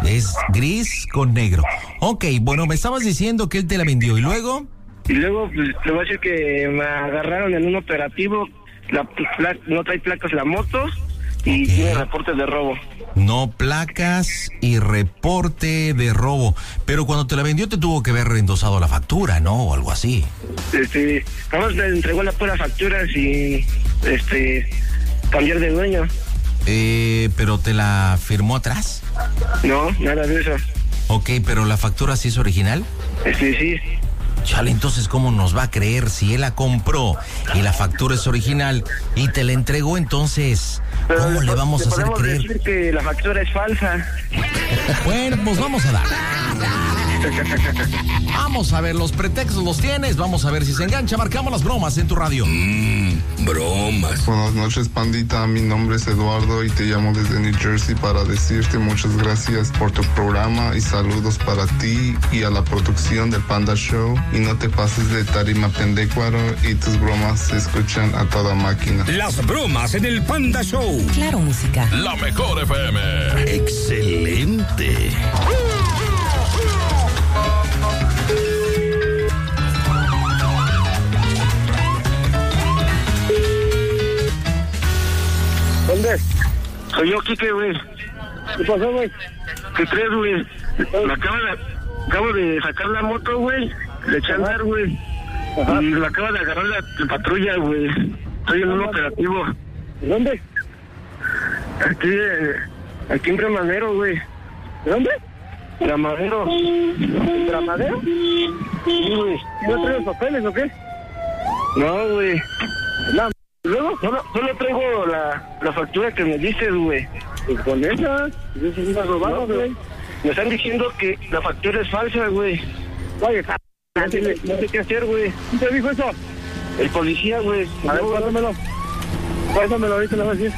Es gris con negro. Ok, bueno, me estabas diciendo que él te la vendió, ¿y luego? Y luego, pues, te voy a decir que me agarraron en un operativo, no trae placas la moto y tiene reportes de robo. No placas y reporte de robo. Pero cuando te la vendió te tuvo que haber reendosado la factura, ¿no? O algo así. Nada más le entregó la pura factura sin, cambiar de dueño. ¿Pero te la firmó atrás? No, nada de eso. Ok, pero la factura sí es original. Sí. Chale, entonces, ¿cómo nos va a creer si él la compró y la factura es original y te la entregó? Entonces, ¿cómo le vamos a hacer creer? Decir que la factura es falsa. Bueno, pues vamos a dar. Vamos a ver, los pretextos los tienes. Vamos a ver si se engancha. Marcamos las bromas en tu radio. Bromas. Buenas noches, pandita. Mi nombre es Eduardo y te llamo desde New Jersey para decirte muchas gracias por tu programa y saludos para ti y a la producción del Panda Show. Y no te pases de tarima pendecuaro y tus bromas se escuchan a toda máquina. Las bromas en el Panda Show. Claro, música. La mejor FM. Excelente. ¿Dónde? Soy yo, Kike, güey. ¿Qué pasó, güey? ¿Qué crees, güey? Acabo de sacar la moto, güey. Le eché a andar, güey. Y me acaba de agarrar la patrulla, güey. Estoy en un operativo. ¿Dónde? Aquí en Bramadero, güey. ¿Dónde? Bramadero. ¿Bramadero? Sí, güey. ¿No traes papeles o qué? No, güey. No. Luego, solo traigo la factura que me dices, güey. Pues con esa, eso es una robada, güey. Me están diciendo que la factura es falsa, güey. Oye, no sé qué hacer, güey. ¿Quién te dijo eso? El policía, güey. A ver, pásamelo. Pásamelo, ahorita le voy a decir.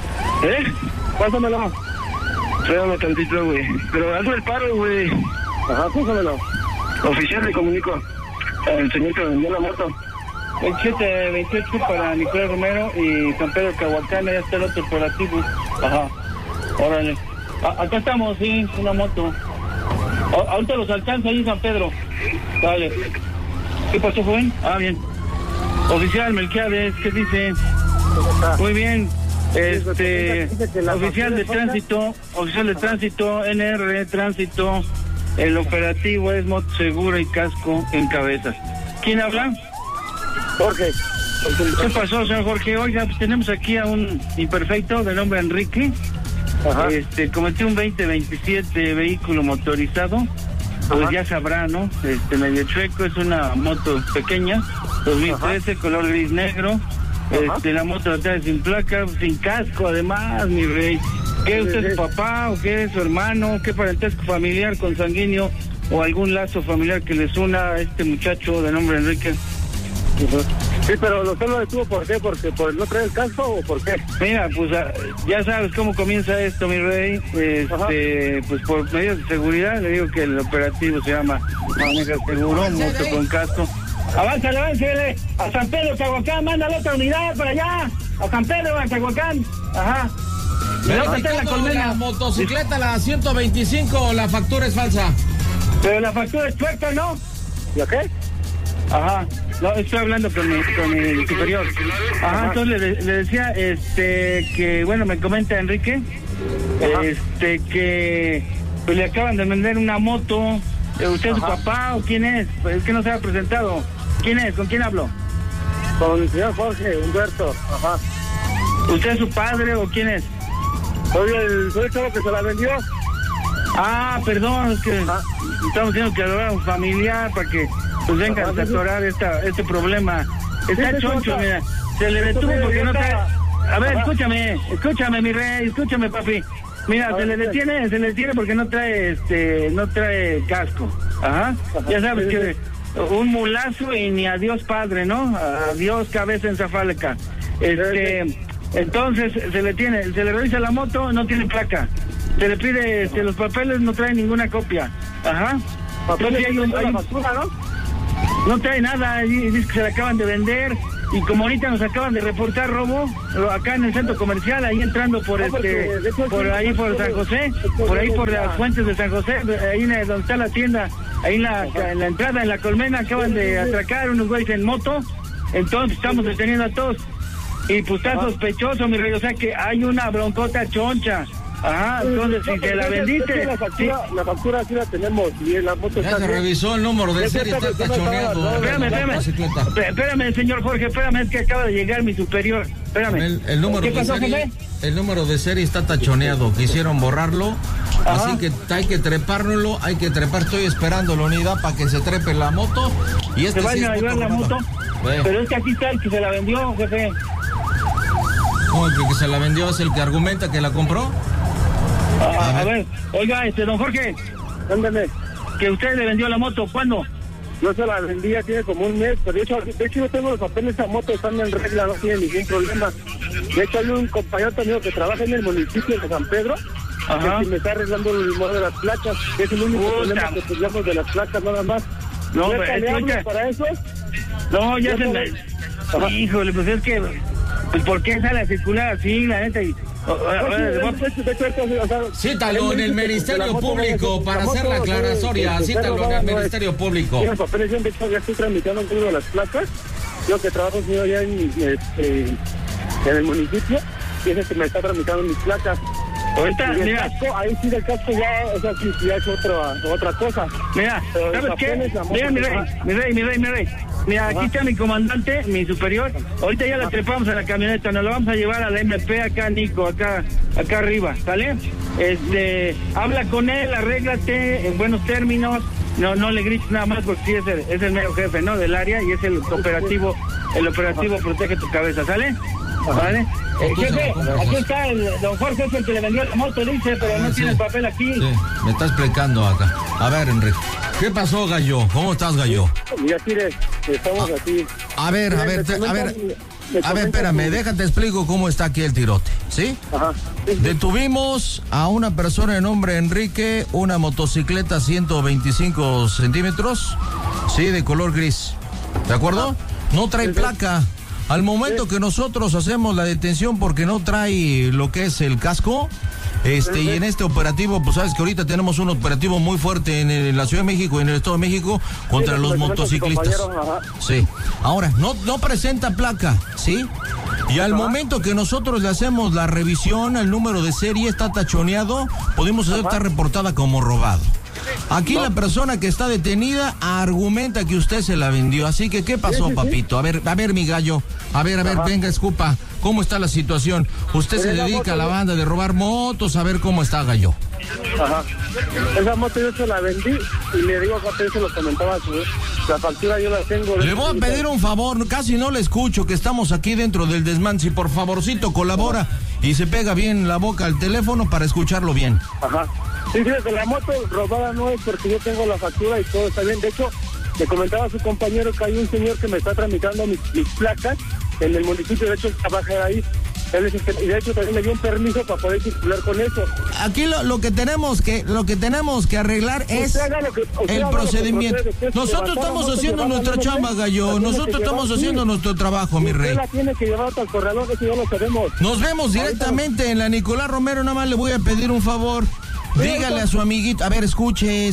Pásamelo. Espérame tantito, güey. Pero hazme el paro, güey. Ajá, pásamelo. Oficial, le comunico. El señor que me vendió la moto. 2728 para Nicolás Romero y San Pedro Cahuacán, ya está el otro operativo. Ajá, órale. Acá estamos, sí, una moto. Ahorita los alcanza ahí en San Pedro. Dale. ¿Qué pasó, joven? Ah, bien. Oficial Melquiades, ¿qué dice? Muy bien. Oficial de tránsito, NR Tránsito, el operativo es moto segura y casco en Cabezas. ¿Quién habla? Jorge. ¿Qué pasó, señor Jorge? Oiga, pues tenemos aquí a un imperfecto de nombre Enrique. Ajá. Cometió un 2027 vehículo motorizado. Pues ajá, ya sabrá, ¿no? Medio chueco, es una moto pequeña, 2013, ajá, color gris negro. La moto la trae sin placa, sin casco, además, mi rey. ¿Qué usted es su papá o qué es su hermano? ¿Qué parentesco familiar, consanguíneo o algún lazo familiar que les una a este muchacho de nombre Enrique? Sí, pero usted lo detuvo, ¿por qué? ¿Porque por no traer el casco o por qué? Mira, pues ya sabes cómo comienza esto, mi rey. Pues por medios de seguridad, le digo que el operativo se llama Maneja Seguro, moto con casco. Aváncale, a San Pedro, Cahuacán, manda la otra unidad para allá, a San Pedro, a Cahuacán, ajá. La motocicleta, la 125, la factura es falsa. Pero la factura es chueca, ¿no? ¿Y qué? Ajá, no, estoy hablando con el superior. Ajá, entonces le decía, que, bueno, me comenta Enrique, que pues le acaban de vender una moto. ¿Usted es su papá o quién es? Pues es que no se ha presentado. ¿Quién es? ¿Con quién hablo? Con el señor Jorge Humberto. Ajá. ¿Usted es su padre o quién es? Soy el chavo que se la vendió. Ah, perdón, es que estamos diciendo que hablar a un familiar para que pues vengan a asesorar este problema. Está choncho, mira. Se le detuvo porque no trae... A ver, escúchame, mi rey, escúchame, papi. Mira, se le detiene porque no trae casco. Ajá. Ya sabes que un mulazo y ni adiós padre, ¿no? Adiós cabeza encefálica. Entonces se le revisa la moto, no tiene placa. Se le pide los papeles, no trae ninguna copia. Ajá. Entonces hay factura, ¿no? No trae nada, dice que se la acaban de vender. y como ahorita nos acaban de reportar robo, acá en el centro comercial, ahí entrando por por ahí por San José, por ahí por las fuentes de San José, ahí donde está la tienda, ahí en la entrada, en la colmena, acaban de atracar unos güeyes en moto, entonces estamos deteniendo a todos, y pues está sospechoso, mi rey, o sea que hay una broncota choncha. Ajá, entonces si se la vendiste. La factura sí la tenemos y la moto ya se revisó el número de serie, está tachoneado. Espérame, señor Jorge, espérame, es que acaba de llegar mi superior. Espérame. El número de serie, el número de serie está tachoneado, quisieron borrarlo. Ajá. Así que hay que trepárnoslo, estoy esperando la unidad para que se trepe la moto y ¿se vayan a llevar la moto? Pero es que aquí está el que se la vendió, jefe. ¿Cómo el que se la vendió es el que argumenta que la compró? A ver, oiga, don Jorge, ándale, que usted le vendió la moto, ¿cuándo? Yo se la vendí ya tiene como un mes, pero de hecho yo tengo los papeles de esa moto, están en regla, no tiene ningún problema. De hecho hay un compañero también que trabaja en el municipio de San Pedro, que me está arreglando el modo de las placas, que es el único problema que tenemos de las placas nada más. No, pero para eso. No, ya se me... Híjole, pues es que... Pues ¿por qué sale a circular así, la neta? Cítalo en el Ministerio Público para hacer la aclaratoria. Cítalo en el Ministerio Público. Los papeles, de hecho, ya estoy tramitando un de las placas. Yo que trabajo allá en el municipio, y es el que me está tramitando mis placas. Ahorita, mira, casco, ahí sí del casco ya, o sea, sí, ya es otra cosa. Mira, ¿sabes qué? Mira, mi rey. Mira, aquí está mi comandante, mi superior. Ahorita ya la trepamos a la camioneta, nos la vamos a llevar a la MP acá, Nico, acá arriba, ¿sale? Habla con él, arréglate en buenos términos. No le grites nada más porque sí es el mero jefe, ¿no? Del área y es el operativo protege tu cabeza, ¿sale? ¿Vale? Jefe, aquí está don Jorge, es el que le vendió la moto, dice, pero no tiene el papel aquí. Sí, me está explicando acá. A ver, Enrique, ¿qué pasó, Gallo? ¿Cómo estás, Gallo? Ya, tire, estamos aquí. A ver, espérame, déjate explico cómo está aquí el tirote, ¿sí? Ajá. Detuvimos a una persona de nombre Enrique, una motocicleta 125 centímetros, sí, de color gris, ¿de acuerdo? No trae placa. Al momento que nosotros hacemos la detención porque no trae lo que es el casco, y en este operativo, pues sabes que ahorita tenemos un operativo muy fuerte en la Ciudad de México y en el Estado de México contra los motociclistas. Sí. Ahora, no presenta placa, ¿sí? Y al momento que nosotros le hacemos la revisión, el número de serie está tachoneado, podemos hacer estar reportada como robado. Aquí la persona que está detenida argumenta que usted se la vendió. Así que, ¿qué pasó, papito? A ver, mi gallo. A ver, venga, escupa. ¿Cómo está la situación? Usted se dedica a la banda de robar motos. A ver cómo está, gallo. Ajá. Esa moto yo se la vendí y le digo que se lo comentaba. La factura yo la tengo. Le voy a pedir un favor. Casi no le escucho, que estamos aquí dentro del desmán. Si por favorcito colabora y se pega bien la boca al teléfono para escucharlo bien. Ajá. Sí, fíjate, la moto robada no es porque yo tengo la factura y todo está bien. De hecho, le comentaba a su compañero que hay un señor que me está tramitando mis placas en el municipio. De hecho, trabaja ahí. Y de hecho también me dio un permiso para poder circular con eso. Aquí lo que tenemos que arreglar es el procedimiento. Nosotros estamos haciendo nuestra chamba, gallo. Nosotros estamos haciendo nuestro trabajo, mi rey. Usted la tiene que llevar hasta el corredor, eso ya lo sabemos. Nos vemos directamente en la Nicolás Romero. Nada más le voy a pedir un favor. Dígale a su amiguito, a ver, escuche,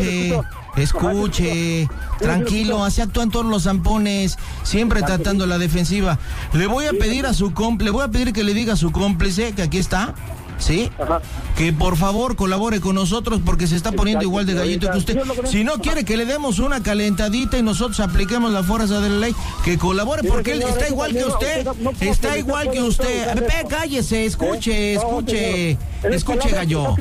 tranquilo, así actúan todos los zampones, siempre tratando la defensiva. Le voy a pedir que le diga a su cómplice, que aquí está, ¿sí? Ajá. Que por favor colabore con nosotros porque se está poniendo igual de gallito que usted. Si no quiere que le demos una calentadita y nosotros apliquemos la fuerza de la ley, que colabore porque él está igual que usted. Está igual que usted. A ver, cállese, escuche, gallo.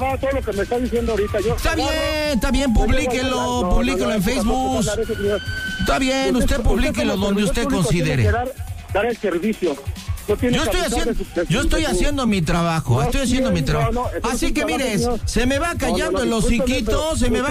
Está bien, publíquelo en Facebook. Está bien, usted publíquelo donde usted considere. Dar el servicio. Yo estoy haciendo mi trabajo, Así que mires, se me va callando el hociquito,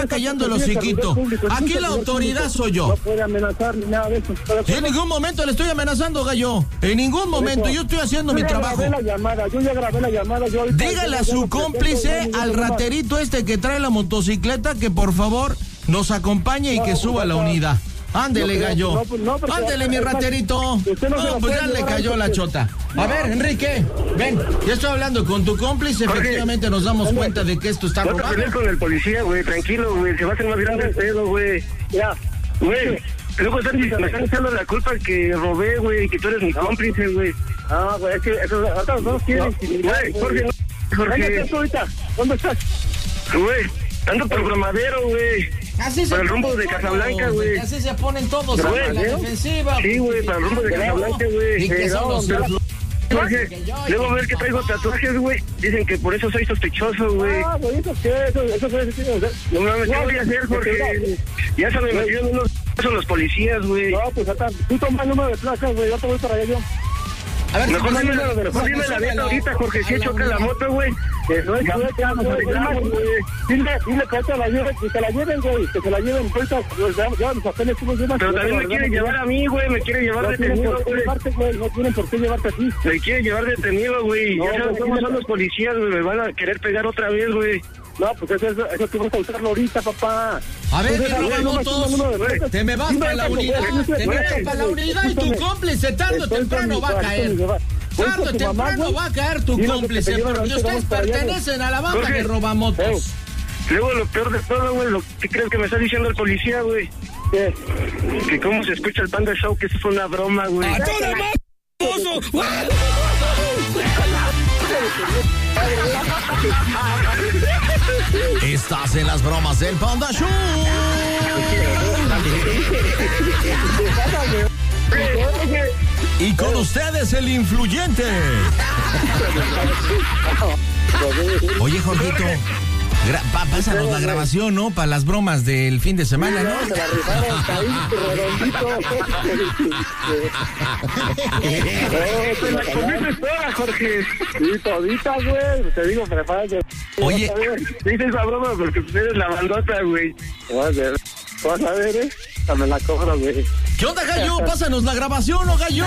Aquí la autoridad soy yo. No puede amenazar ni nada de eso. En ningún momento le estoy amenazando, gallo. En ningún momento, yo estoy haciendo mi trabajo. Yo ya grabé la llamada. Dígale a su cómplice, al raterito que trae la motocicleta, que por favor nos acompañe y que suba la unidad. Ándele, gallo. Ándele, mi raterito. No, pues ya le cayó la chota. A ver, Enrique, ven. Ya estoy hablando con tu cómplice. Efectivamente nos damos cuenta de que esto está robado. No te pelees con el policía, güey. Tranquilo, güey. Se va a hacer más grande el pedo, güey. Ya. Güey. Luego me están echando la culpa que robé, güey, que tú eres mi cómplice, güey. Ah, güey, es que ahorita los dos quieren intimidar. Güey, Jorge. ¿Dónde estás? Güey, ando programadero, güey. Así para el rumbo de Casablanca, güey. Así se ponen todos a la defensiva. Sí, güey, para el rumbo de Casablanca, güey. ¿Y qué son los Jorge, luego a ver que traigo tatuajes, güey. Dicen que por eso soy sospechoso, güey. Ah, güey, ¿eso qué? Eso no mames, ¿qué voy a hacer, Jorge? Ya se me metieron unos son los policías, güey. No, pues acá, tú toma el número de placas, güey. Ya te voy para allá yo. A ver, mejor dime la neta ahorita, Jorge, si choca la moto, güey. No es que vamos a arreglar, güey. Dile que te la lleven, que se la lleven, güey. Que se la lleven, ahorita, ya mis papeles, tú los llevas. Pero también me quieren llevar a mí, güey. Me quieren llevar detenido, güey. No tienen por qué llevarte a ti. Me quieren llevar detenido, güey. Ya sabes cómo son los policías, güey. Me van a querer pegar otra vez, güey. No, pues eso tú vas a usarlo ahorita, papá. A ver, robamotos, te me vas para la unidad, te metes para la unidad y tu cómplice tarde o temprano va a caer. Tarde o temprano va a caer tu cómplice, porque ustedes pertenecen a la banda de robamotos. Luego lo peor de todo, güey, lo que crees que me está diciendo el policía, güey. Que cómo se escucha el Panda Show, que eso fue una broma, güey. ¡A toda madre! Estás en las bromas del Panda Show. Y con ustedes el influyente. Oye, Jorgito, pásanos la grabación, ¿no? Para las bromas del fin de semana, ¿no? Se la rifaron, te la comiste toda, Jorge. Sí, todita, güey. Te digo, prepárate. Oye. Dices esa broma porque eres la bandota, güey. Vas a ver, me la cobro, güey. ¿Qué onda, gallo? Pásanos la grabación, ¿no, gallo?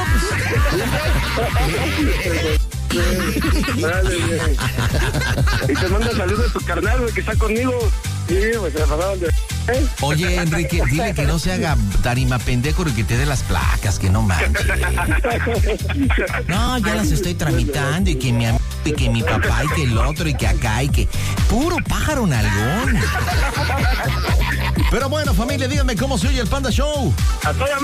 Y te manda saludos a tu carnal, güey, que está conmigo. Sí, pues se la pasaron de... Oye, Enrique, dile que no se haga tarima pendejo y que te dé las placas, que no manches. No, ya las estoy tramitando y que mi amigo y que mi papá y que el otro y que acá y que... Puro pájaro nalgón. Pero bueno, familia, díganme cómo se oye el Panda Show. A toda